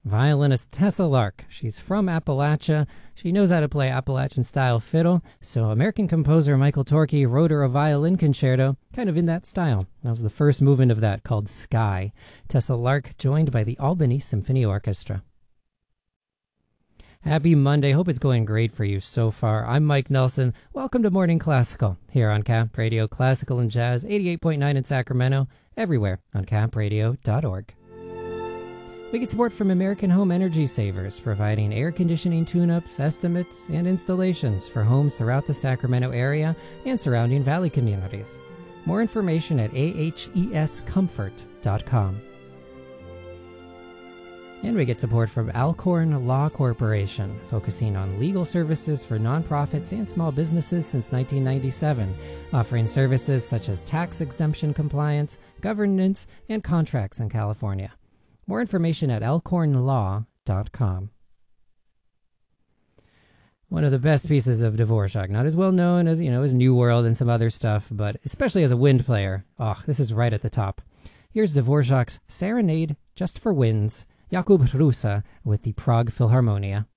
violinist Tessa Lark. She's from Appalachia. She knows how to play Appalachian-style fiddle, so American composer Michael Torke wrote her a violin concerto kind of in that style. That was the first movement of that, called Sky. Tessa Lark, joined by the Albany Symphony Orchestra. Happy Monday. Hope it's going great for you so far. I'm Mike Nelson. Welcome to Morning Classical here on Cap Radio, Classical and Jazz, 88.9 in Sacramento, everywhere on capradio.org. We get support from American Home Energy Savers, providing air conditioning tune-ups, estimates, and installations for homes throughout the Sacramento area and surrounding valley communities. More information at ahescomfort.com. And we get support from Alcorn Law Corporation, focusing on legal services for nonprofits and small businesses since 1997, offering services such as tax exemption compliance, governance, and contracts in California. More information at alcornlaw.com. One of the best pieces of Dvorak, not as well known as, as New World and some other stuff, but especially as a wind player. Oh, this is right at the top. Here's Dvorak's Serenade Just for Winds, Jakub Hrusa with the Prague Philharmonia.